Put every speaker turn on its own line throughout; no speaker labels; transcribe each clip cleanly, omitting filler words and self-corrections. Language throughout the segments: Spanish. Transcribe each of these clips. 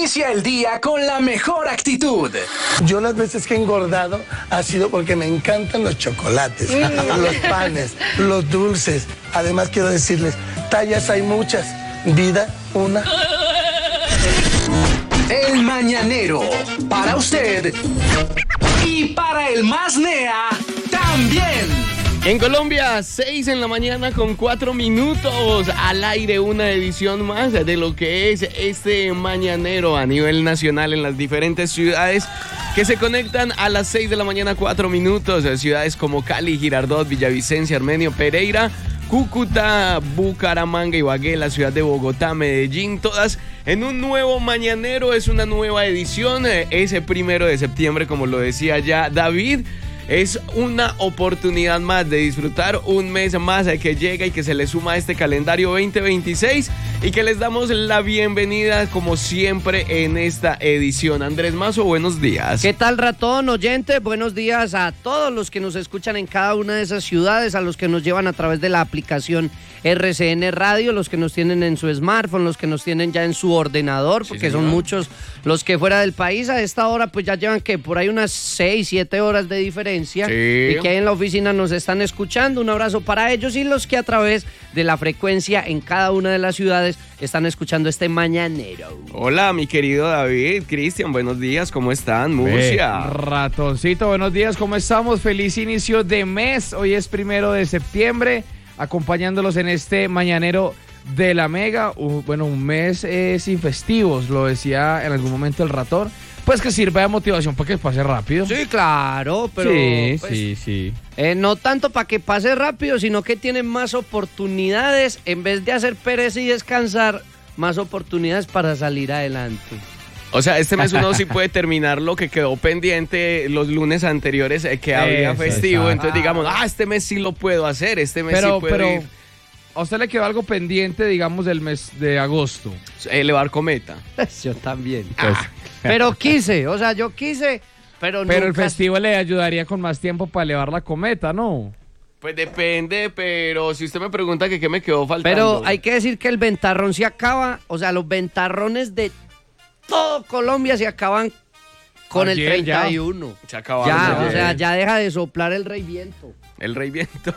Inicia el día con la mejor actitud.
Yo las veces que he engordado ha sido porque me encantan los chocolates, los panes, los dulces. Además quiero decirles, tallas hay muchas, vida una.
El Mañanero, para usted y para el más nea también.
En Colombia, 6 en la mañana con 4 minutos, al aire una edición más de lo que es este Mañanero a nivel nacional en las diferentes ciudades que se conectan a las 6 de la mañana 4 minutos, ciudades como Cali, Girardot, Villavicencia, Armenio, Pereira, Cúcuta, Bucaramanga, Ibagué, la ciudad de Bogotá, Medellín, todas en un nuevo Mañanero. Es una nueva edición, ese 1 de septiembre, como lo decía ya David. Es una oportunidad más de disfrutar un mes más que llega y que se le suma a este calendario 2026 y que les damos la bienvenida como siempre en esta edición. Andrés Mazo, buenos días.
¿Qué tal, ratón oyente? Buenos días a todos los que nos escuchan en cada una de esas ciudades, a los que nos llevan a través de la aplicación RCN Radio, los que nos tienen en su smartphone, los que nos tienen ya en su ordenador, porque sí, son muchos los que fuera del país a esta hora pues ya llevan que por ahí unas 6, 7 horas de diferencia. Sí. Y que ahí en la oficina nos están escuchando. Un abrazo para ellos y los que a través de la frecuencia en cada una de las ciudades están escuchando este Mañanero.
Hola, mi querido David, Cristian, buenos días, ¿cómo están? Murcia.
Ratoncito, buenos días, ¿cómo estamos? Feliz inicio de mes. Hoy es 1 de septiembre, acompañándolos en este Mañanero de la Mega. Un mes sin festivos, lo decía en algún momento el ratón. Pues que sirva de motivación para que pase rápido.
Sí, claro, pero...
Sí.
No tanto para que pase rápido, sino que tienen más oportunidades, en vez de hacer pereza y descansar, más oportunidades para salir adelante.
O sea, este mes uno sí puede terminar lo que quedó pendiente los lunes anteriores que había festivo. Exacto. Entonces digamos, este mes sí lo puedo hacer, este mes sí puedo ir.
¿A usted le quedó algo pendiente, digamos, del mes de agosto?
Elevar cometa.
Yo también. Pero yo quise, pero nunca...
Pero el festivo le ayudaría con más tiempo para elevar la cometa, ¿no?
Pues depende, pero si usted me pregunta que qué me quedó faltando...
Pero hay que decir que el ventarrón se acaba, o sea, los ventarrones de todo Colombia se acaban con el 31.
Se acabaron.
O sea, ya deja de soplar el rey viento.
El rey viento.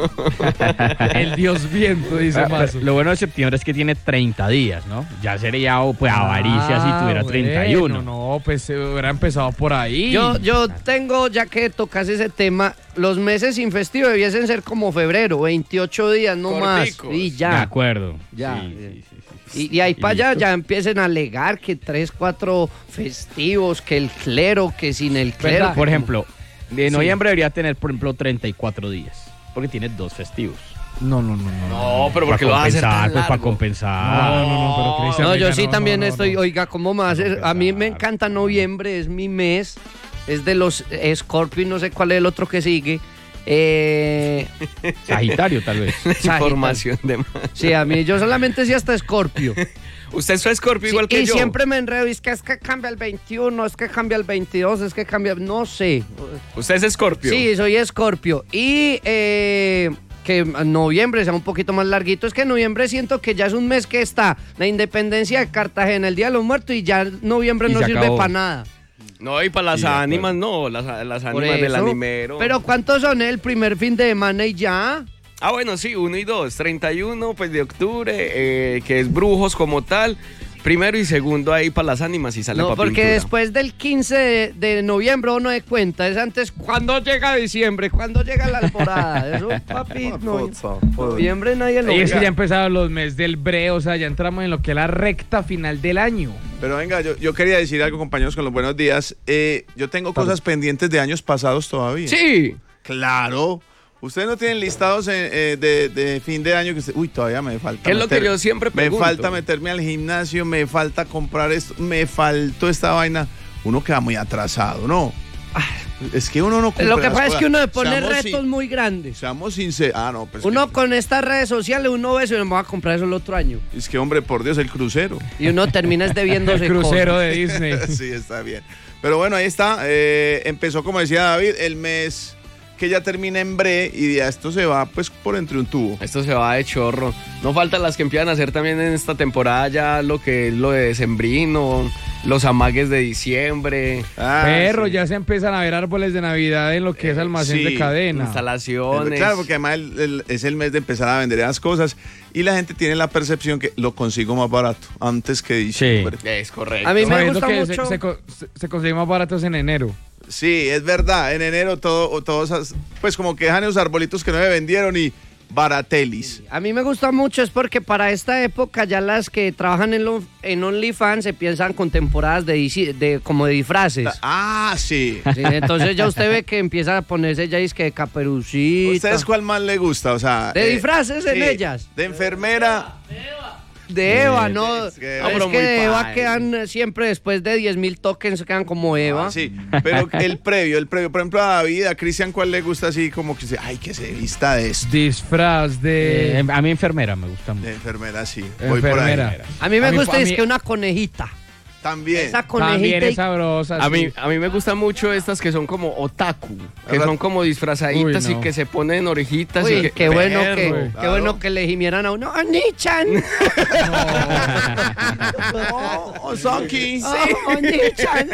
El dios viento, dice Mazo.
Lo bueno de septiembre es que tiene 30 días, ¿no? Ya sería pues avaricia si tuviera 31.
No, pues se hubiera empezado por ahí.
Yo tengo, ya que tocas ese tema, los meses sin festivo debiesen ser como febrero, 28 días, no
Corticos.
Más. Y ya.
De acuerdo.
Ya.
Sí.
Y ahí para allá ya empiecen a alegar que 3, 4 festivos, que el clero, que sin el clero.
Por ejemplo, de noviembre debería tener, por ejemplo, 34 días, porque tiene 2 festivos.
No, pero porque lo vas a hacer tan largo.
Pues para compensar.
Pero Cristian,
No, yo sí también estoy, oiga, ¿cómo más? A mí me encanta noviembre, es mi mes, es de los Scorpio, no sé cuál es el otro que sigue.
Sagitario, tal vez.
Información de más.
Sí, a mí yo solamente sí hasta Scorpio.
Usted es Scorpio igual que yo.
Y siempre me enredo, es que cambia el 21, es que cambia el 22, es que cambia, no sé.
¿Usted es Scorpio?
Sí, soy Scorpio. Y que noviembre sea un poquito más larguito, es que noviembre siento que ya es un mes que está la independencia de Cartagena, el Día de los Muertos, y ya noviembre no sirve para nada.
No, y para las ánimas no, las ánimas del animero.
Pero ¿cuántos son el primer fin de semana y ya?
Bueno, sí, 1 y 2, 31 pues de octubre, que es brujos como tal, 1 y 2 ahí para las ánimas y sale para
porque
pintura.
después del 15 de noviembre uno de cuenta, es antes, ¿cuándo llega diciembre? ¿Cuándo llega la alborada? Eso, papi, noviembre nadie lo
Y
ve.
es que ya empezaron los meses del breo, o sea, ya entramos en lo que es la recta final del año.
Pero venga, yo quería decir algo, compañeros, con los buenos días. Yo tengo cosas pendientes de años pasados todavía.
Sí.
Claro. Ustedes no tienen listados de fin de año que todavía me falta.
¿Qué es lo que yo siempre pregunto?
Me falta meterme al gimnasio, me falta comprar esto, me faltó esta vaina. Uno queda muy atrasado, ¿no? Es que uno no compra.
Lo que pasa es que uno se pone
Seamos
retos muy grandes.
Seamos sinceros. No, pues
uno con estas redes sociales, uno ve eso y me va a comprar eso el otro año.
Es que, hombre, por Dios, el crucero.
Y uno termina debiéndose
el crucero de Disney.
Sí, está bien. Pero bueno, ahí está. Empezó, como decía David, el mes que ya termina en bre y ya esto se va pues por entre un tubo.
Esto se va de chorro. No faltan las que empiezan a hacer también en esta temporada ya lo que es lo de decembrino, los amagues de diciembre,
Pero
sí.
ya se empiezan a ver árboles de Navidad en lo que es almacén
sí.
de cadena.
instalaciones.
Claro, porque además es el mes de empezar a vender esas cosas y la gente tiene la percepción que lo consigo más barato antes que diciembre.
Es correcto.
A mí me
Sabiendo
gusta
que
mucho.
se consigue más baratos en enero.
Sí, es verdad. En enero todos, pues como que dejan esos arbolitos que no me vendieron y baratelis.
A mí me gusta mucho es porque para esta época ya las que trabajan en OnlyFans se piensan con temporadas como de disfraces.
Ah, sí.
Sí, entonces ya usted ve que empieza a ponerse ya disque de caperucita.
¿Ustedes cuál más le gusta? O sea,
De disfraces en
sí,
ellas.
De enfermera.
De Eva, ¿no?
es que-
Es
No, pero
que
muy
de Eva
padre.
quedan siempre después de 10.000 tokens, quedan como Eva.
Ah, sí, pero el previo. Por ejemplo, a David, a Cristian, ¿cuál le gusta así como que ay, que se vista de esto?
Disfraz de...
A mí enfermera me gusta mucho.
De enfermera, sí. Voy por ahí.
enfermera.
A mí me gusta
a
es
mí-
que una conejita.
También.
Esa
También
conejita.
es sabrosa.
A mí,
sí.
a mí me gustan mucho estas que son como otaku, que
¿Verdad?
son como disfrazaditas
Uy, no.
y que se ponen orejitas. y
Uy,
que,
qué bueno
Perro.
que, qué bueno que le gimieran a uno. ¡Onichan!
Oh, Sonky.
¡Onichan!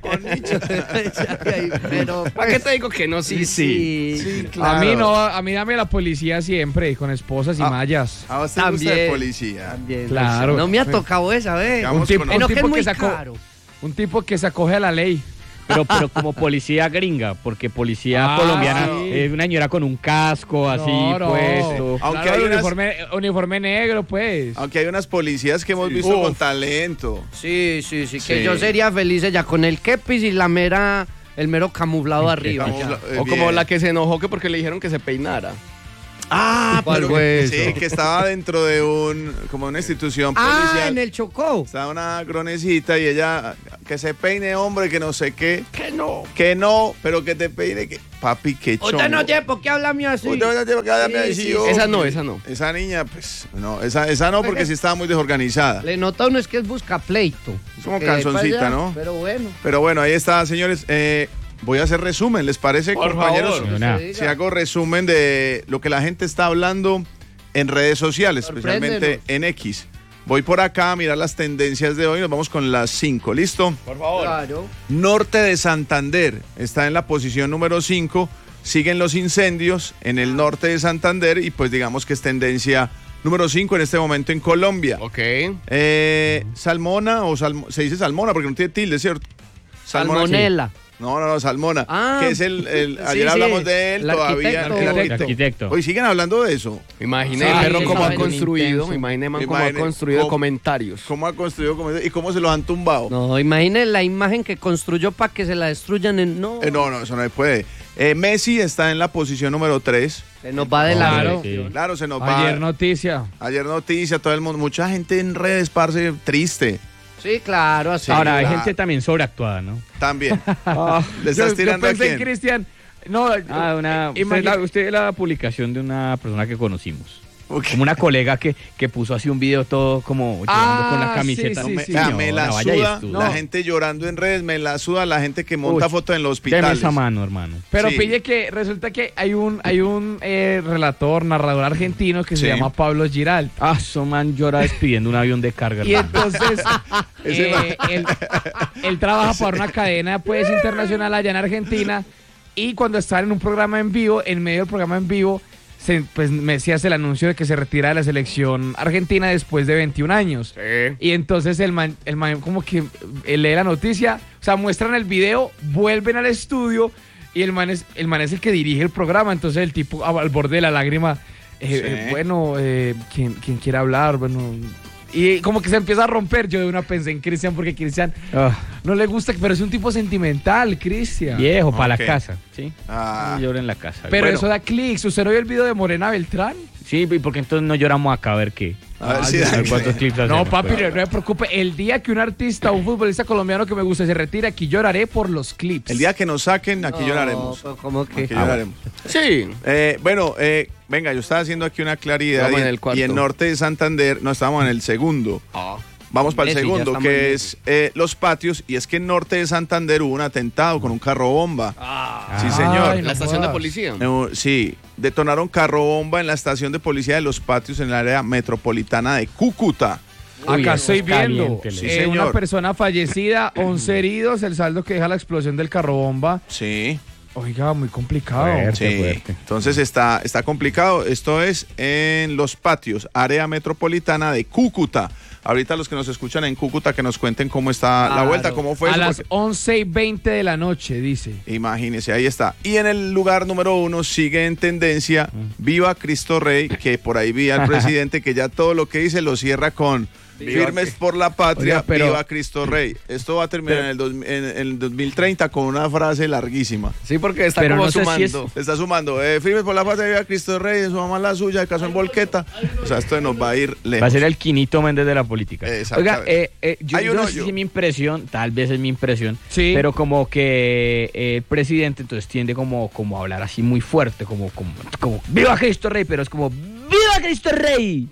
Pero,
¿Para qué te digo que no? Sí, sí.
sí.
A mí no, a mí dame la policía siempre, con esposas y mallas.
A usted le gusta de
También.
policía.
También.
Claro.
No me ha tocado esa, ¿ves?
Vamos
Un tipo,
con-
un
Eno que es
tipo
muy
que sacó,
caro.
un tipo que se acoge a la ley.
Pero como policía gringa, porque policía
Ah,
colombiana
sí.
es una señora con un casco así puesto.
Aunque
Claro,
hay
el
unas-
uniforme negro, pues.
Aunque hay unas policías que hemos visto
Uf.
con talento.
Sí, que
Sí.
yo sería feliz ya con el kepis y el mero camuflado arriba.
Camufla-
O como
bien.
la que se enojó que porque le dijeron que se peinara.
Ah,
¿Cuál
pero
fue
sí,
eso?
que estaba dentro de como una institución
Ah,
policial.
en el Chocó.
Estaba una gronecita y ella, que se peine, hombre, que no sé qué.
Que no.
Que no, pero que te peine, que papi, qué chongo.
Usted no tiene por qué habla mío así.
Usted no tiene que hablarme
Sí,
así,
sí,
hombre.
Esa no.
Esa niña, pues, no, esa no, porque sí estaba muy desorganizada.
Le nota uno es que es busca pleito.
Es como
Que de ahí para
canzoncita,
allá,
¿no?
Pero bueno.
Pero bueno, ahí está, señores. Voy a hacer resumen, ¿les parece,
Por
compañeros?
favor.
Una.
Se diga.
Si hago resumen de lo que la gente está hablando en redes sociales, especialmente
Sorpréndenos.
en X. Voy por acá a mirar las tendencias de hoy. Nos vamos con las 5. ¿Listo?
Por favor.
Claro.
Norte de Santander está en la posición número 5. Siguen los incendios en el norte de Santander y pues digamos que es tendencia número 5 en este momento en Colombia.
Ok.
Salmona se dice salmona porque no tiene tilde, ¿cierto?
Salmonela.
No, Salmona,
Ah.
que es ayer
Sí,
hablamos
sí.
de él,
El
todavía
arquitecto.
el
Arquitecto.
Hoy siguen hablando de eso.
Imaginé
Sí,
el perro
eso
cómo ha
es
construido.
intenso.
Imaginé man cómo
Imagine
ha construido
cómo-
comentarios.
¿Cómo ha construido y cómo se los han tumbado?
No, imagine la imagen que construyó para que se la destruyan en... No,
No, eso no se puede. Messi está en la posición número 3.
se nos va de la...
Claro.
Sí.
Claro, se nos va.
Ayer noticia.
Ayer noticia, todo el mundo, mucha gente en redes, parce, triste.
Sí, claro, así.
Ahora, hay
claro.
gente también sobreactuada, ¿no?
También. ¿Le estás
Yo
tirando a
pensé en
quién?
Cristian. No,
Usted la publicación de una persona que conocimos.
Ok.
Como una colega que puso así un video todo como llorando con la camiseta.
sí,
No,
sí.
Vea,
señora,
me la
vaya y
suda
estudia.
la gente llorando en redes, me la suda la gente que monta
Uy,
fotos en los
Deme
hospitales.
esa mano, hermano.
Pero
Sí.
pille que resulta que hay un relator, narrador argentino que
Sí.
se llama Pablo Giral.
Ah, su man llora despidiendo un avión de carga.
Y
hermano.
entonces él trabaja para una cadena pues internacional allá en Argentina y cuando estaba en un programa en vivo, en medio del programa en vivo, pues Messi hace el anuncio de que se retira de la selección argentina después de 21 años.
Sí.
Y entonces el man como que lee la noticia, o sea, muestran el video, vuelven al estudio y el man es el que dirige el programa, entonces el tipo al borde de la lágrima, ¿quién quiere hablar? Bueno, y como que se empieza a romper, yo de una pensé en Cristian porque Cristian no le gusta, pero es un tipo sentimental, Cristian.
Viejo, para
Ok.
la casa, ¿sí?
Ah.
No llora en la casa.
Pero
Bueno.
eso da clics. ¿Usted no vio el video de Morena Beltrán?
Sí, y porque entonces no lloramos acá a ver qué.
A ver si
A
da
ver cuántos clips
No,
hacemos,
papi,
pero-
no me preocupe. El día que un artista, un futbolista colombiano que me gusta se retire, aquí lloraré por los clips.
El día que nos saquen, aquí
No,
lloraremos.
pues, ¿cómo que?
Aquí lloraremos.
Sí.
Venga, yo estaba haciendo aquí una claridad.
Vamos
Y
en el cuarto.
y en norte de Santander, no, estábamos en el segundo. Vamos para el
Messi, ya
segundo,
estamos
que
en
es los patios. Y es que en norte de Santander hubo un atentado con un carro bomba. Sí, señor.
Ay,
La
no
estación de
jodas.
policía.
Sí, detonaron carro bomba en la estación de policía de los patios en el área metropolitana de Cúcuta.
Acá estoy viendo
caliente,
Sí, señor.
una persona fallecida, 11 heridos, el saldo que deja la explosión del carro bomba.
Sí.
Oiga, muy complicado.
Fuerte.
Sí,
fuerte.
entonces está complicado. Esto es en Los Patios, área metropolitana de Cúcuta. Ahorita los que nos escuchan en Cúcuta que nos cuenten cómo está la vuelta, cómo fue
A
eso,
las
porque-
11:20 de la noche, dice.
Imagínese, ahí está. Y en el lugar número 1 sigue en tendencia Viva Cristo Rey, que por ahí vi al presidente que ya todo lo que dice lo cierra con firmes por la patria,
Oiga, pero-
Viva Cristo Rey. Esto va a terminar en el 2030 con una frase larguísima.
Sí, porque está
Pero
como
no sé si
sumando.
Se está sumando, firmes por la patria, Viva Cristo Rey, su mamá la suya, de caso en volqueta. O sea, esto nos va a ir lejos.
Va a ser el Quinito Méndez de la política.
Exactamente.
Oiga, yo
Hay un
no sé
hoyo.
si es mi impresión, tal vez es mi impresión,
Sí.
pero como que el presidente entonces tiende como a hablar así muy fuerte, como ¡Viva Cristo Rey! Pero es como ¡Viva Cristo Rey!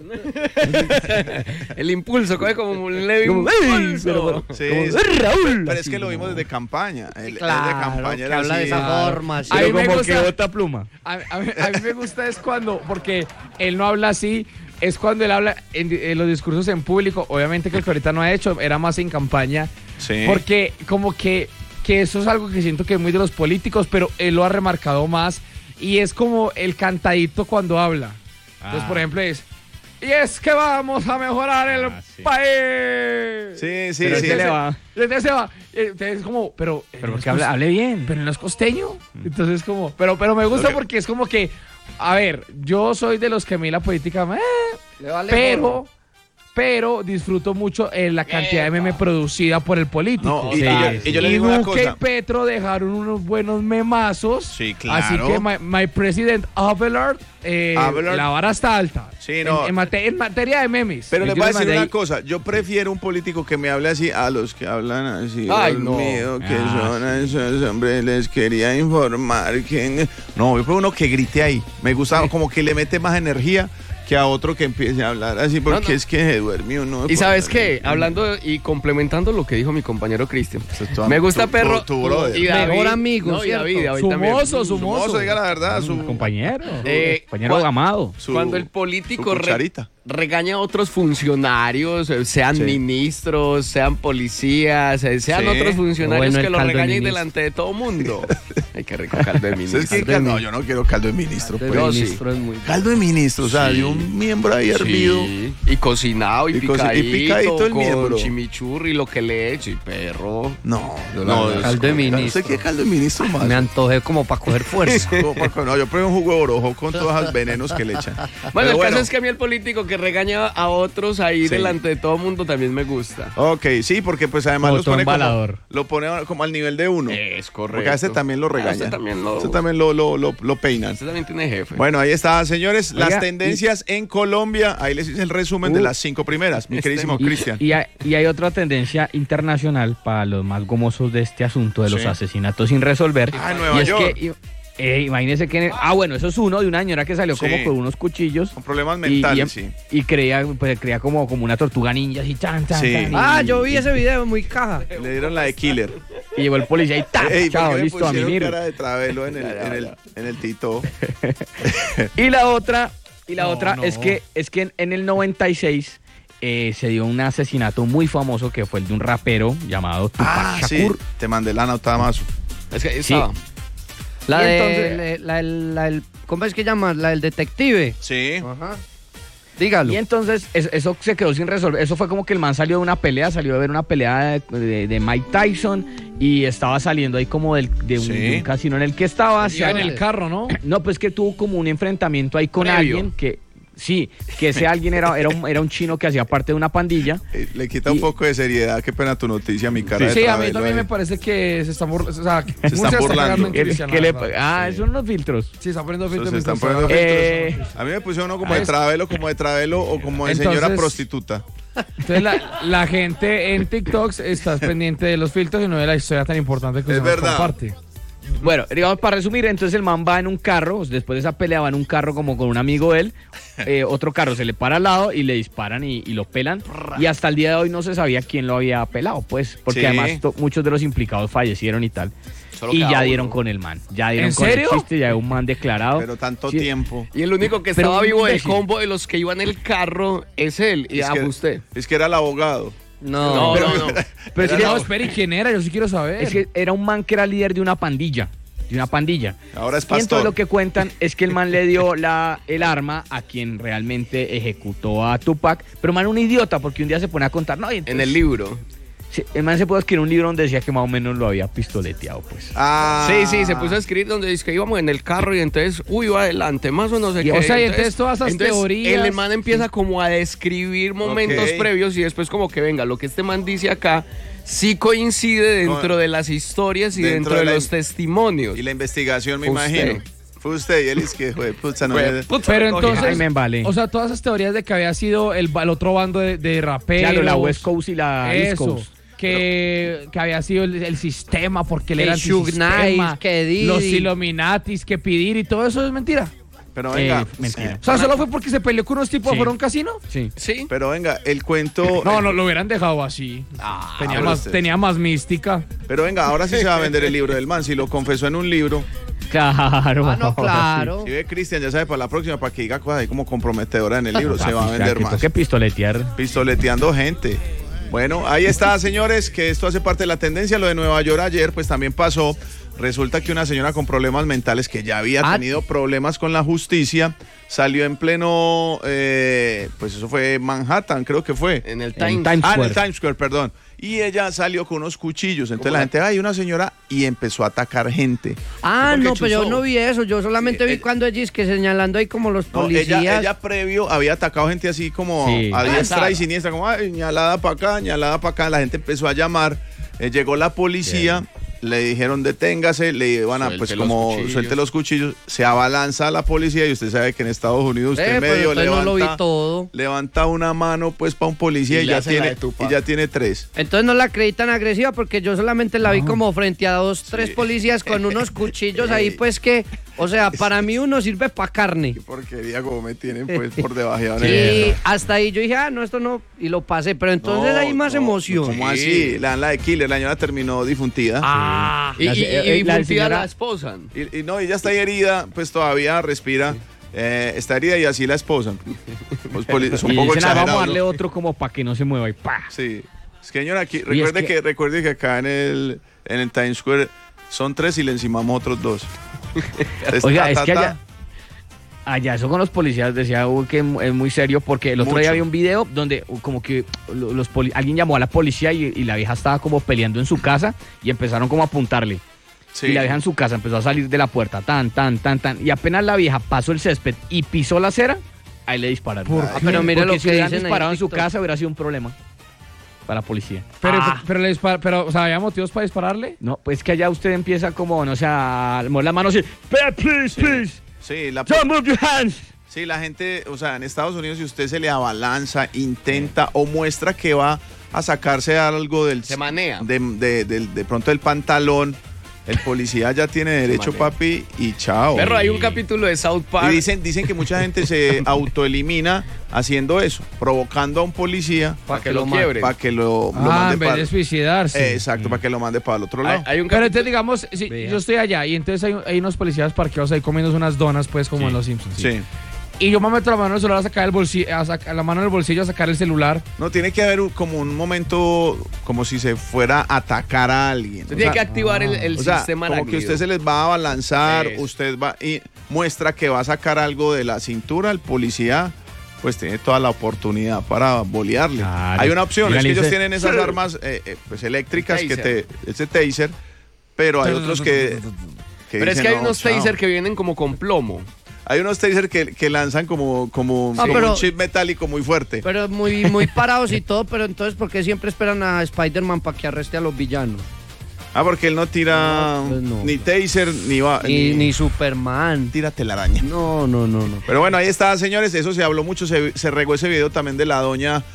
El impulso, coge como un leve
Como, ¡ey!
impulso.
Sí,
como,
sí.
Raúl!
Pero es
así
que lo
como-
vimos desde campaña. El de
Claro,
campaña
que
era
habla de
así.
esa forma. sí.
A mí
Pero
me
como
gusta-
que bota pluma.
A mí me gusta es cuando, porque él no habla así, es cuando él habla en los discursos en público, obviamente que el que ahorita no ha hecho, era más en campaña,
Sí.
porque como que eso es algo que siento que es muy de los políticos, pero él lo ha remarcado más, y es como el cantadito cuando habla. Entonces, por ejemplo, y es que vamos a mejorar el
sí.
país.
Sí, sí,
Pero
sí.
se le va.
Entonces se va. Entonces es como, pero
Porque hable bien.
pero no es costeño. Entonces como, pero me gusta
Ok.
porque es como que, a ver, yo soy de los que a mí la política,
Le vale
pero disfruto mucho la cantidad de meme producida por el político.
No, y yo le
Y
digo una
Duque y
cosa.
Petro dejaron unos buenos memazos.
Sí, claro.
Así que my president Abelard,
Abelard.
la vara está alta.
Sí, no.
En materia de memes.
Pero les
Yo
voy a
les
decir
mandé
una
ahí-
cosa, yo prefiero un político que me hable así a los que hablan así.
Ay,
Dios
no.
mío, que
Ah,
son esos hombres, les quería informar que... No, yo prefiero uno que grite ahí. Me gusta como que le mete más energía que a otro que empiece a hablar así, porque
No, no.
es que se duerme uno.
Y sabes qué, hablando y complementando lo que dijo mi compañero Cristian, me gusta Perro
tu brother.
y David,
Mejor amigo,
no, y
¿cierto?
David también.
Sumoso.
Diga la verdad, su
Compañero.
Compañero
amado.
Cuando el político
su cucharita.
regaña a otros funcionarios, sean
Sí.
ministros, sean policías, sean
Sí.
otros funcionarios
Bueno, el
que lo
caldo de
regañen
ministro.
delante de todo mundo. Ay, qué rico caldo de ministro.
¿Sabes qué? No, yo no quiero caldo de ministro.
De
Pues.
No, sí.
ministro es muy...
Caldo de ministro, o sea,
Sí.
de un miembro ahí hervido.
Sí, y cocinado y,
Y
picadito,
picadito el
con
miembro.
chimichurri, lo que le eche, y perro.
No,
No,
es
caldo de
como-
ministro.
¿Usted qué caldo de ministro más?
Me antojé como para coger fuerza.
No, yo pruebo un jugo de orojo con todos esos venenos que le echan.
Bueno,
Pero
el caso es que a mí el político que regaña a otros ahí
Sí.
delante de todo mundo también me gusta.
Ok, sí, porque pues además los
Botón
pone como,
balador.
lo pone como al nivel de uno.
Es correcto.
Porque a ese también lo regaña.
Ese también lo,
Ese también lo peinan.
ese también tiene jefe.
Bueno, ahí está, señores.
Oiga,
las tendencias en Colombia. Ahí les hice el resumen de las 5 primeras, mi queridísimo Cristian.
Y hay otra tendencia internacional para los más gomosos de este asunto de los
Sí.
asesinatos sin resolver.
Ah, en Nueva
y es
York.
que, imagínense que... bueno, eso es uno de una señora que salió
Sí.
como con unos cuchillos.
Con problemas
y-
mentales,
y,
sí.
y creía como una tortuga ninja, así, chan, chan,
Sí.
chan, y-
Ah, yo vi ese video, muy caja.
Le dieron la de killer.
Y llegó el policía y ¡ta!
Ey, ¿por
Chao,
qué le
listo, a
pusieron
mimir.
cara de travelo en el Tito?
Y la otra
No.
es que en el 96 se dio un asesinato muy famoso que fue el de un rapero llamado Tupac
Ah, sí.
Shakur.
Te mandé la nota más.
Es que ahí
Sí.
estaba.
La
Y
de... ¿Cómo es que llama? La del detective.
Sí.
Ajá. Dígalo.
Y entonces eso se quedó sin resolver. Eso fue como que el man salió de una pelea, salió a ver una pelea de Mike Tyson y estaba saliendo ahí como de un casino en el que estaba.
Iba en el carro, ¿no?
No, pues que tuvo como un enfrentamiento ahí con
Previo.
alguien que... Sí, que ese alguien era un chino que hacía parte de una pandilla.
Le quita un poco de seriedad. Qué pena tu noticia, mi cara. de
Sí, a mí
travelo
también
ahí.
me parece que se están burlando. O sea,
están burlando.
cagando en
Que
Cristian,
le-
la verdad.
son unos filtros.
Sí, está poniendo filtros.
Se están
mientras
poniendo
está-
filtros. A mí me pusieron uno como de travelo o como de señora
Entonces-
prostituta.
Entonces la gente en TikTok está pendiente de los filtros y no de la historia tan importante que
Es
se nos
verdad.
comparte.
Bueno, digamos, para resumir, entonces el man va en un carro, después de esa pelea va en un carro como con un amigo de él, otro carro se le para al lado y le disparan y lo pelan, y hasta el día de hoy no se sabía quién lo había pelado, pues, porque
Sí.
además muchos de los implicados fallecieron y tal.
Solo
y
quedaba
ya
uno.
dieron con el man. Ya dieron
¿En
con
serio?
el chiste, ya hay un man declarado.
Pero tanto
Sí.
tiempo.
Y el único que
Pero
estaba
un
vivo del
imbécil.
combo de los que iban en el carro es él. Y
Es que,
usted.
es que era el abogado.
No.
No.
Pero es que,
No, espere, ¿y quién era? Yo sí quiero saber.
es que era un man que era líder de una pandilla.
Ahora es
Y entonces
pastor.
lo que cuentan es que el man le dio el arma a quien realmente ejecutó a Tupac. Pero el man era un idiota porque un día se pone a contar. No, y entonces,
En el libro.
sí, el man se pudo escribir un libro donde decía que más o menos lo había pistoleteado, pues.
Ah.
Sí, se puso a escribir donde dice que íbamos en el carro y entonces, iba adelante, más o no sé
Y,
qué.
o sea,
y entonces todas esas teorías-
El man empieza como a describir momentos
Ok.
previos y después como que venga, lo que este man dice acá sí coincide dentro
No,
de las historias y
dentro
dentro
de
de
la
los testimonios.
Y la investigación, me
Fue usted.
imagino. Fue usted y él es que, joder, puta, no es-
Pero entonces,
Ay, me vale.
o sea, todas esas teorías de que había sido el otro bando de raperos.
Claro, la West Coast y la East
Eso.
Coast.
Que había sido el sistema porque él
Que
era
Suge
antisistema,
Knight, que Diddy.
los Illuminatis, que pedir y todo eso es mentira.
Pero venga,
Mentira.
O sea, solo fue porque se peleó con unos tipos
Sí.
afuera de un casino.
Sí.
Sí.
pero venga, el cuento.
No, lo hubieran dejado así.
pero usted-
Tenía más mística.
Pero venga, ahora sí se va a vender el libro del man. Si lo confesó en un libro,
Claro.
Ah, no, claro.
si ve Cristian, ya sabe para la próxima, para que diga cosas ahí como comprometedoras en el libro, se va a vender más.
Que pistoletear.
Pistoleteando gente. Bueno, ahí está, señores, que esto hace parte de la tendencia. Lo de Nueva York ayer, pues también pasó. Resulta que una señora con problemas mentales que ya había tenido problemas con la justicia salió en pleno, pues eso fue Manhattan, creo que fue.
En el
En
Times.
Times
En el
Square.
Times Square, perdón. Y ella salió con unos cuchillos. Entonces la gente, ay, una señora, y empezó a atacar gente.
Ah,
Porque
no, pero yo
chuzó.
no vi eso. Yo solamente
Sí,
vi cuando ella es que señalando ahí como los
No,
policías.
ella previo había atacado gente así como
Sí.
a diestra
Pasada.
y siniestra, como ay, ñalada para acá, ñalada para acá. La gente empezó a llamar, llegó la policía, le dijeron deténgase, le iban a,
Suelte
pues
los
como
cuchillos.
suelte los cuchillos, se abalanza a la policía y usted sabe que en Estados Unidos usted
pero
medio
entonces no lo vi
levanta,
todo.
levanta una mano pues para un policía
Y
y
le
ya
hace la
tiene,
de Tupac.
y ya tiene 3.
Entonces no la creí tan agresiva porque yo solamente la vi como frente a 2, 3 policías con unos cuchillos ahí, pues que, o sea, para mí uno sirve para carne.
Qué porquería como me tienen pues por debajeado en
Y
el...
hasta ahí yo dije, no, esto no, y lo pasé, pero entonces
No,
hay más
no,
emoción.
¿Cómo así? La de Killer, la señora terminó difuntida.
Y
La
la
señora-
la esposa.
Y no, ella está ahí herida, pues todavía respira. Está herida y así la esposa. Pues, es un
Y
poco
dicen, "Ah, vamos a
exagerado,
darle
¿no?
otro como para que no se mueva y pa.
Sí. Es que señora, aquí,
Y es
recuerde que acá en el Times Square son 3 y le encimamos otros 2.
Oiga, es que allá eso con los policías decía que es muy serio porque el otro
Mucho.
día había un video donde como que alguien llamó a la policía y la vieja estaba como peleando en su casa y empezaron como a apuntarle.
Sí.
Y la vieja en su casa empezó a salir de la puerta, tan. Y apenas la vieja pasó el césped y pisó la acera, ahí le dispararon.
pero mire
Porque
lo
si
que
hubieran
dicen ahí en
disparado en su
TikTok.
casa hubiera sido un problema para la policía.
Pero, o sea, ¿había motivos para dispararle?
No, pues que allá usted empieza como, no sé, a mover la mano así, please,
Sí,
don't move your hands.
sí, la gente, o sea, en Estados Unidos, si usted se le abalanza, intenta o muestra que va a sacarse algo del...
Se manea.
De pronto del pantalón, el policía ya tiene derecho,
manea.
papi, y chao.
Perro, hay un capítulo de South Park.
Y dicen que mucha gente se autoelimina haciendo eso, provocando a un policía
para que lo quiebren.
para que lo
En
mande
vez
para
de suicidarse.
exacto, para que lo mande para el otro lado.
Hay un
Pero
capítulo.
entonces, digamos, si
Vea.
yo estoy allá y entonces hay unos policías parqueados ahí comiendo unas donas, pues, como en los Simpsons.
Sí.
Y yo me meto la mano en el celular a sacar el bolsillo, la mano en el bolsillo a sacar el celular.
No, tiene que haber como un momento como si se fuera a atacar a alguien.
Usted tiene que activar el
o sea,
sistema
como que
arácnido.
usted se les va a abalanzar,
Eso.
usted va y muestra que va a sacar algo de la cintura, el policía pues tiene toda la oportunidad para bolearle.
Claro.
Hay una opción, es
Dígale
que ellos
usted,
tienen esas armas pues eléctricas
Taser.
ese taser, pero hay otros que
Pero es
dicen,
que hay
"No,
unos
chao".
taser que vienen como con plomo.
Hay unos taser que lanzan como
pero-
un chip metálico muy fuerte.
Pero muy parados y todo, pero entonces, ¿por qué siempre esperan a Spider-Man para que arreste a los villanos?
Porque él no tira
No, pues no.
ni taser
Ni Superman.
tira telaraña.
No.
Pero bueno, ahí está, señores. Eso se habló mucho. Se regó ese video también de la doña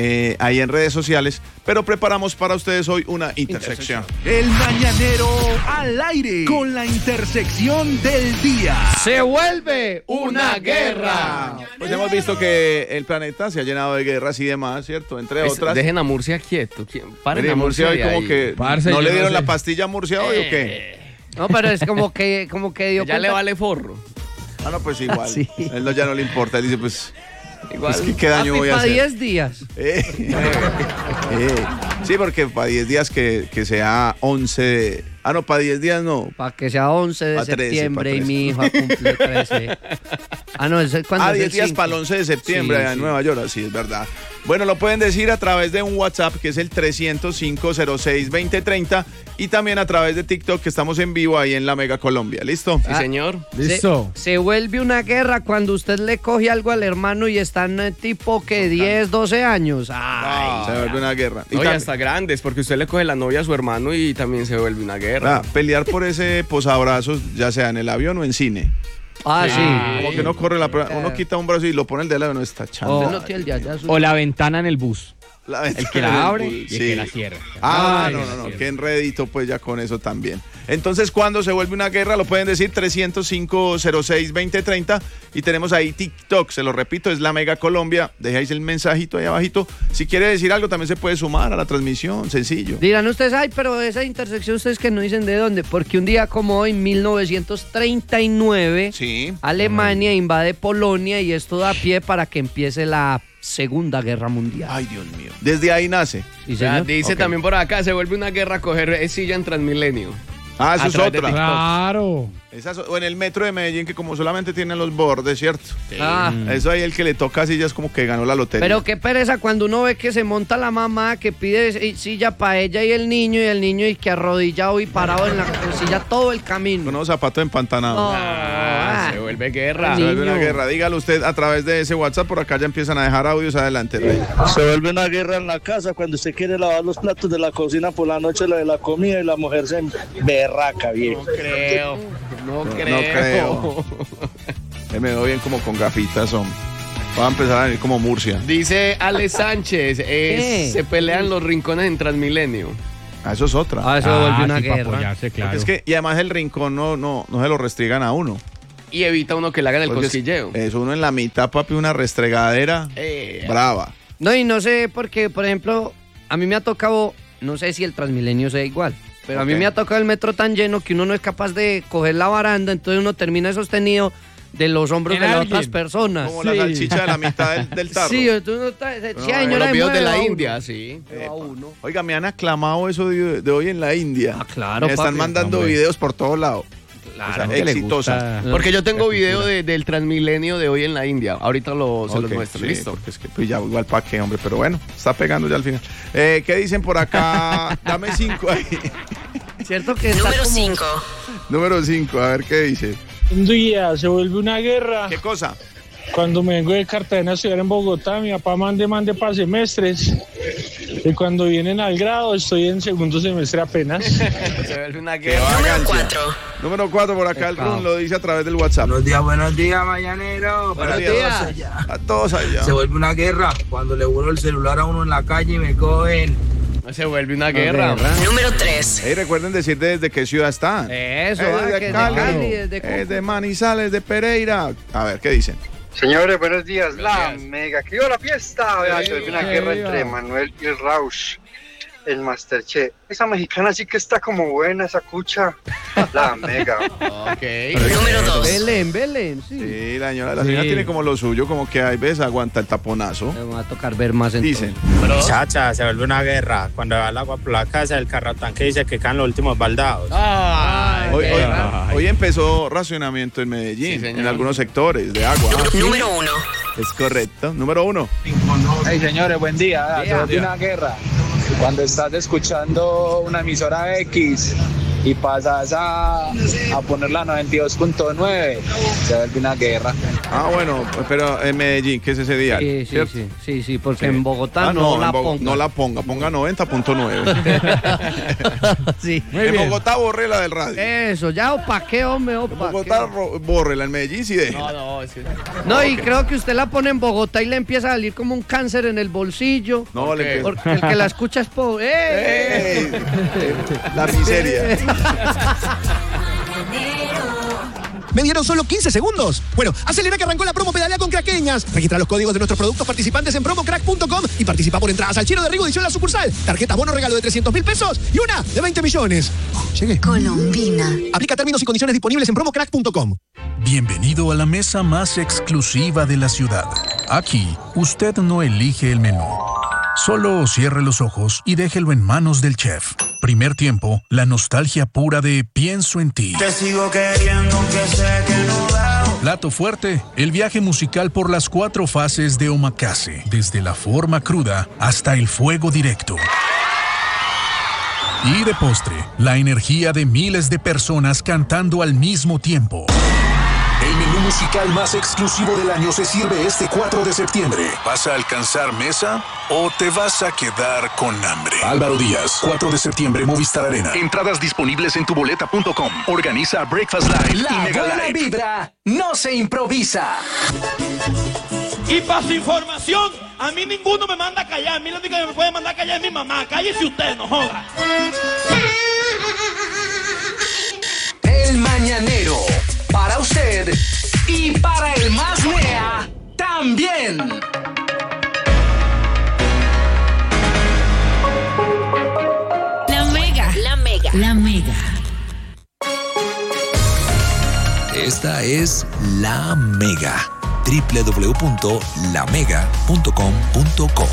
ahí en redes sociales. Pero preparamos para ustedes hoy una intersección.
El mañanero al aire con la intersección del día.
¡Se vuelve
una guerra!
Pues hemos visto que el planeta se ha llenado de guerras y demás, ¿cierto? Entre otras.
Dejen a Murcia quieto. Paren
Mire,
a
Murcia hoy
de
como
ahí.
que
Parce,
no
yo
le
no
dieron
sé.
la pastilla a Murcia hoy o qué.
No, pero es como que dio
Ya le vale forro.
Ah, no, pues igual.
Sí.
Él ya no le importa. Él dice, pues,
Igual.
es que qué daño voy a
para
hacer.
10 días.
Sí, porque para 10 días que sea 11. No, para 10 días no.
Para que sea 11 de
Pa' 13,
septiembre
pa'
y
13.
mi hija cumple 13. No, ese es cuando
10
es el
días
5.
para el 11 de septiembre
Sí,
allá en
sí.
Nueva York, sí, es verdad. Bueno, lo pueden decir a través de un WhatsApp que es el 305-06-2030 y también a través de TikTok que estamos en vivo ahí en La Mega Colombia. ¿Listo?
Sí, señor.
Listo.
Se vuelve una guerra cuando usted le coge algo al hermano y están tipo que 10, 12 años. Ay,
Se vuelve una guerra. Y
No, y
también-
hasta grandes, porque usted le coge la novia a su hermano y también se vuelve una guerra.
pelear por ese posabrazos, ya sea en el avión o en cine.
sí.
Como que uno corre uno quita un brazo y lo pone el de lado y no está echando.
Usted no tiene el de allá, su-
O la ventana en el bus.
El
que la abre y el
sí.
que la cierra.
Ah, no, qué enredito pues ya con eso también. Entonces, cuando se vuelve una guerra, lo pueden decir 305-06-2030 y tenemos ahí TikTok, se lo repito, es La Mega Colombia, dejáis el mensajito ahí abajito. Si quiere decir algo, también se puede sumar a la transmisión, sencillo.
Dirán ustedes, ay, pero esa intersección ustedes que no dicen de dónde, porque un día como hoy, 1939,
Sí.
Alemania invade Polonia y esto da pie para que empiece la Segunda Guerra Mundial.
Ay, Dios mío. Desde ahí nace.
¿Sí,
Ya,
señor?
dice
Ok.
también por acá, se vuelve una guerra coger silla en Transmilenio.
Ah, eso
A
es
través de
otra.
TikTok.
Claro.
O en el metro de Medellín, que como solamente tiene los bordes, ¿cierto?
Ah,
Eso ahí el que le toca silla es como que ganó la lotería.
pero qué pereza cuando uno ve que se monta la mamá que pide silla para ella y el niño y que arrodillado y parado en la silla todo el camino.
Con unos zapatos empantanados.
Se vuelve guerra.
Se vuelve
niño.
una guerra. Dígalo usted a través de ese WhatsApp. Por acá ya empiezan a dejar audios adelante, Rey.
Se vuelve una guerra en la casa cuando usted quiere lavar los platos de la cocina por la noche, la de la comida, y la mujer se berraca, viejo.
No
No creo. Me veo bien como con gafitas, hombre. Va a empezar a venir como Murcia.
Dice Ale Sánchez, se pelean los rincones en Transmilenio.
Ah, eso es otra.
Eso vuelve una
sí, para
guerra.
apoyarse,
Porque
claro.
es que, y además el rincón no se lo restrigan a uno.
Y evita uno que le hagan el
Porque
cosquilleo.
es uno en la mitad, papi, una restregadera brava.
No, y no sé, porque, por ejemplo, a mí me ha tocado, no sé si el Transmilenio sea igual, pero a mí
Ok.
me ha tocado el metro tan lleno que uno no es capaz de coger la baranda, entonces uno termina sostenido de los hombros
En
de las
alguien.
otras personas.
Como la salchicha de la mitad del tarro.
Sí, entonces uno está, sí,
Como
señora,
los videos de la
mueva uno.
India, sí.
Mueva uno.
Oiga, me han aclamado eso de hoy en la India.
Ah, claro,
Me están
papi.
mandando
Hombre.
videos por todos lados.
Claro,
O sea,
que le
exitosa.
gusta.
Porque yo tengo video del Transmilenio de hoy en la India. Ahorita se los
Ok,
muestro.
sí,
Listo.
porque es que pues ya igual para qué, hombre, pero bueno, está pegando ya al final. ¿Qué dicen por acá? Dame 5 ahí.
Cierto que está
Número
como-
5.
Número 5, a ver qué dice.
Un día se vuelve una guerra.
¿Qué cosa?
Cuando me vengo de Cartagena a estudiar en Bogotá, mi papá mande para semestres. Y cuando vienen al grado, estoy en segundo semestre apenas.
Se vuelve una
Qué
guerra.
Número
vagancia.
4.
Número 4 por acá, el Run lo dice a través del WhatsApp.
buenos días, mañanero.
Buenos días. A todos allá.
Se vuelve una guerra cuando le vuelo el celular a uno en la calle y me cogen.
Se vuelve una guerra.
Número 3.
Hey, recuerden decir desde qué ciudad están.
Eso,
Desde
que es de
Cali,
Cali, desde
de Manizales, de Pereira. A ver, ¿qué dicen?
Señores, buenos días.
Buenos días.
Mega, que viva la fiesta. Vea, se vuelve una guerra entre Manuel y el Rausch, el Masterchef. Esa mexicana sí que está como buena, esa cucha. La Mega.
Ok.
Número 2.
Belén, sí.
Sí, la señora
Sí.
tiene como lo suyo, como que hay veces aguanta el taponazo.
Me va a tocar ver más entonces.
Dicen.
Chacha, se vuelve una guerra cuando va el agua por la casa del carro tanque dice que caen los últimos baldados.
Ay,
Hoy,
qué
hoy-
guerra.
hoy empezó racionamiento en Medellín,
Sí, señor.
en algunos sectores de agua.
Número 1.
Es correcto. Número 1.
Hey, señores, buen día. Se vuelve
Día.
una guerra cuando estás escuchando una emisora X y pasas a poner la 92.9. Se vuelve una guerra.
Ah, bueno, pero en Medellín, ¿qué es ese día?
Sí, porque en Bogotá no la ponga.
No la ponga 90.9.
Sí.
En Bogotá borre la del radio.
Eso, ya opaque, hombre,
En
opaque.
Bogotá bórrela, en Medellín sí deje.
No, es que...
No, y creo que usted la pone en Bogotá y le empieza a salir como un cáncer en el bolsillo.
No,
¿Por
le
qué?
empiezo.
Porque el que la escucha es pobre. ¡Eh!
¡Ey! La miseria.
Me dieron solo 15 segundos. Bueno, acelera que arrancó la promo Pedalea con Craqueñas. Registra los códigos de nuestros productos participantes en promocrack.com y participa por entradas al Chino de Rigo Edición La Sucursal. Tarjetas bono regalo de 300.000 pesos y una de 20 millones. Llegué.
Colombina.
Aplica términos y condiciones disponibles en promocrack.com.
Bienvenido a la mesa más exclusiva de la ciudad. Aquí, usted no elige el menú. Solo cierre los ojos y déjelo en manos del chef. Primer tiempo, la nostalgia pura de Pienso en ti.
Te sigo queriendo, que sé que no debo.
Plato fuerte, el viaje musical por las 4 fases de Omakase, desde la forma cruda hasta el fuego directo. Y de postre, la energía de miles de personas cantando al mismo tiempo.
El menú musical más exclusivo del año se sirve este 4 de septiembre.
¿Vas a alcanzar mesa o te vas a quedar con hambre?
Álvaro Díaz, 4 de septiembre, Movistar Arena.
Entradas disponibles en tuboleta.com. Organiza Breakfast Live y Mega
buena
Live.
vibra no se improvisa.
Y para su información, a mí ninguno me manda a callar. A mí lo único que me puede mandar a callar es mi mamá. Cállese usted, no joda.
El Mañanero. Para usted y para el más nea también.
La Mega. La Mega. La Mega.
Esta es La Mega. www.lamega.com.co.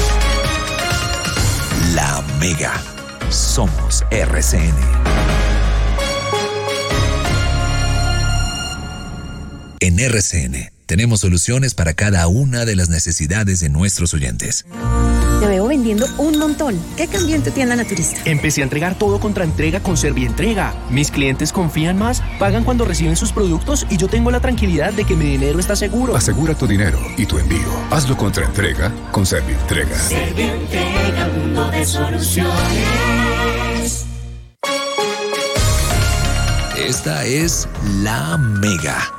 La Mega. Somos RCN. En RCN tenemos soluciones para cada una de las necesidades de nuestros oyentes.
Te veo vendiendo un montón. ¿Qué cambió en tu tienda naturista?
Empecé a entregar todo contra entrega con Servientrega. Mis clientes confían más, pagan cuando reciben sus productos y yo tengo la tranquilidad de que mi dinero está seguro.
Asegura tu dinero y tu envío. Hazlo contra entrega con Servientrega.
Servientrega, mundo de soluciones.
Esta es La Mega.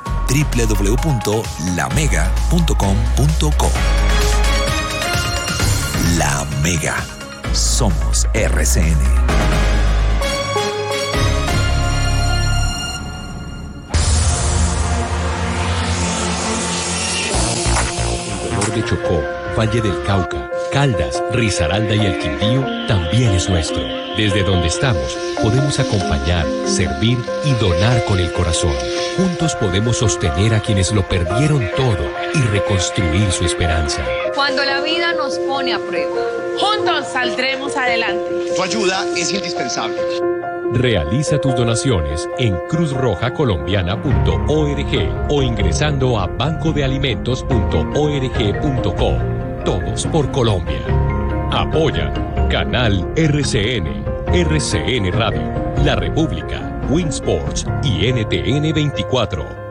www.lamega.com.co. La Mega. Somos RCN.
El dolor de Chocó, Valle del Cauca, Caldas, Risaralda y el Quindío también es nuestro. Desde donde estamos, podemos acompañar, servir y donar con el corazón. Juntos podemos sostener a quienes lo perdieron todo y reconstruir su esperanza.
Cuando la vida nos pone a prueba, juntos saldremos adelante.
Tu ayuda es indispensable.
Realiza tus donaciones en cruzrojacolombiana.org o ingresando a bancodealimentos.org.co. Todos por Colombia. Apoya Canal RCN, RCN Radio, La República, Winsports y NTN 24.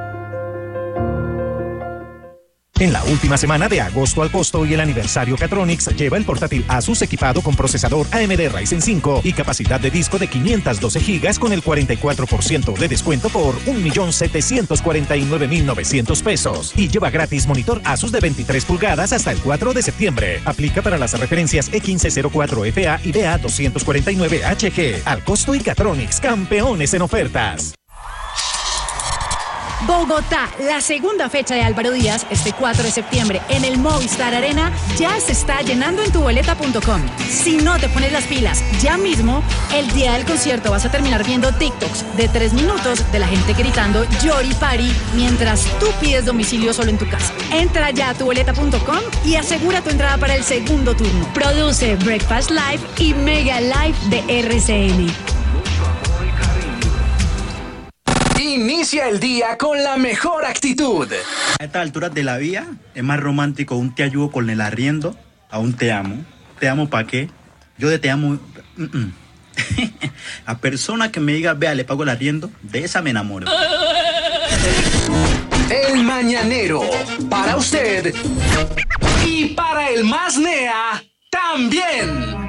En la última semana de agosto al costo y el aniversario Catronics, lleva el portátil Asus equipado con procesador AMD Ryzen 5 y capacidad de disco de 512 GB con el 44% de descuento por 1.749.900 pesos. Y lleva gratis monitor Asus de 23 pulgadas hasta el 4 de septiembre. Aplica para las referencias E1504FA y BA249HG. Al costo y Catronics, campeones en ofertas.
Bogotá, la segunda fecha de Álvaro Díaz, este 4 de septiembre, en el Movistar Arena, ya se está llenando en tuboleta.com. Si no te pones las pilas ya mismo, el día del concierto vas a terminar viendo TikToks de 3 minutos de la gente gritando Yori Pari mientras tú pides domicilio solo en tu casa. Entra ya a tuboleta.com y asegura tu entrada para el segundo turno. Produce Breakfast Live y Mega Live de RCN.
Inicia el día con la mejor actitud.
A estas alturas de la vida es más romántico un te ayudo con el arriendo a un te amo. ¿Te amo para qué? Yo de te amo... A persona que me diga, vea, le pago el arriendo, de esa me enamoro.
El Mañanero, para usted y para el más nea también.